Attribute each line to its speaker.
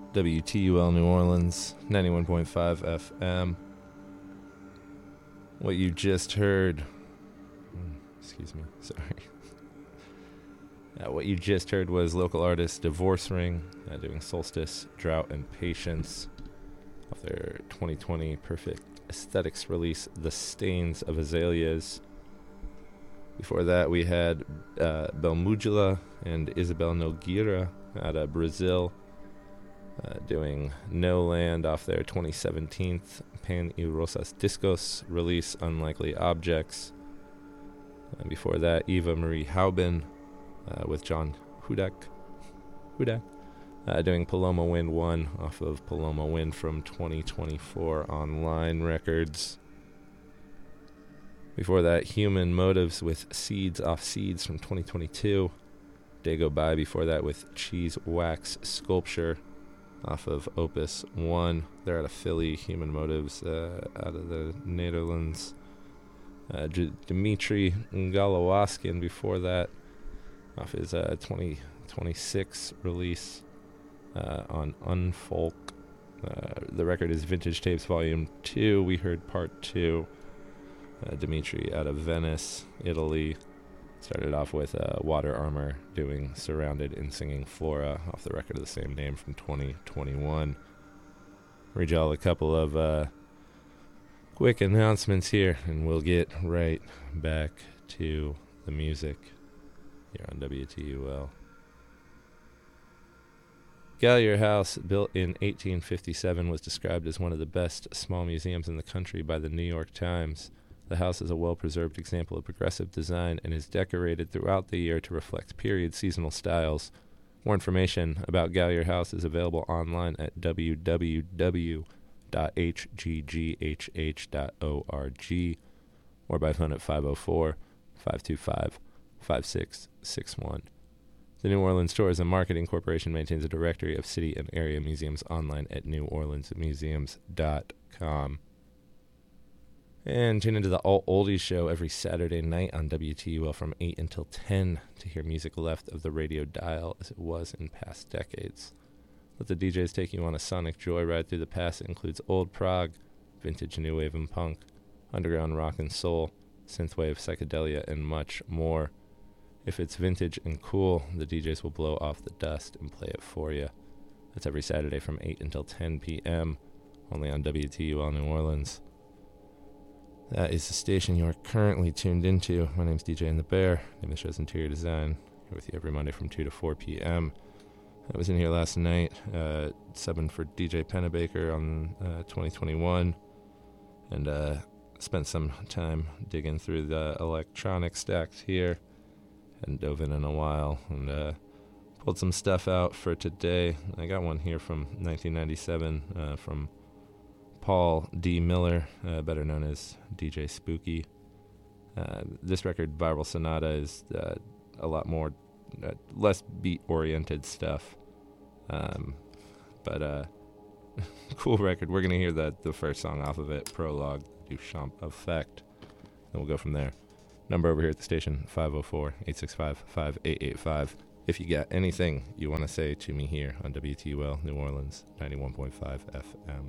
Speaker 1: WTUL New Orleans, 91.5 FM. What you just heard, excuse me, sorry. What you just heard was local artist Divorce Ring doing Solstice, Drought, and Patience off their 2020 Perfect Aesthetics release, The Stains of Azaleas. Before that, we had Belmugula and Isabel Nogueira out of Brazil doing No Land off their 2017 Pan y Rosas Discos release, Unlikely Objects. And before that, Eva Marie Hauben with John Hudak doing Paloma Wind 1 off of Paloma Wind from 2024 Online Records. Before that, Human Motives with Seeds off Seeds from 2022. Day Go By before that with Cheese Wax Sculpture off of Opus 1. They're out of Philly. Human Motives out of the Netherlands. Dimitri Galawaskin before that off his 2026 release on Unfolk. The record is Vintage Tapes Volume 2. We heard Part 2. Dimitri out of Venice, Italy. Started off with Water Armor doing Surrounded and singing Flora off the record of the same name from 2021. Read y'all a couple of quick announcements here, and we'll get right back to the music here on WTUL. Gallier House, built in 1857, was described as one of the best small museums in the country by the New York Times. The house is a well-preserved example of progressive design and is decorated throughout the year to reflect period seasonal styles. More information about Gallier House is available online at www.hgghh.org or by phone at 504-525-5661. The New Orleans Tourism Marketing Corporation maintains a directory of city and area museums online at neworleansmuseums.com. And tune into the Alt Oldies Show every Saturday night on WTUL from 8 until 10 to hear music left of the radio dial as it was in past decades. Let the DJs take you on a sonic joyride through the past. It includes old prog, vintage new wave and punk, underground rock and soul, synthwave, psychedelia, and much more. If it's vintage and cool, the DJs will blow off the dust and play it for you. That's every Saturday from 8 until 10 p.m., only on WTUL New Orleans. That is the station you are currently tuned into. My name's DJ and the Bear. Name of the show's Interior Design. Here with you every Monday from 2 to 4 p.m. I was in here last night, subbing for DJ Pennebaker on 2021, and spent some time digging through the electronic stacks here. Hadn't dove in a while, and pulled some stuff out for today. I got one here from 1997 from Paul D. Miller, better known as DJ Spooky. This record, Viral Sonata, is a lot more, less beat-oriented stuff. But cool record. We're going to hear the first song off of it, Prologue, Duchamp Effect. Then we'll go from there. Number over here at the station, 504-865-5885. If you got anything you want to say to me here on WTUL New Orleans, 91.5 FM.